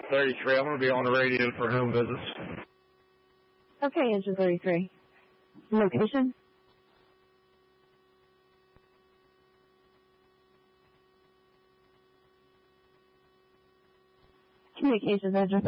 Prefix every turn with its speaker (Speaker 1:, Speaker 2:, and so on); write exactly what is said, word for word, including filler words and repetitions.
Speaker 1: thirty-three. I'm going to be on the radio for home visits.
Speaker 2: Okay, engine thirty-three. Location? Communications, engine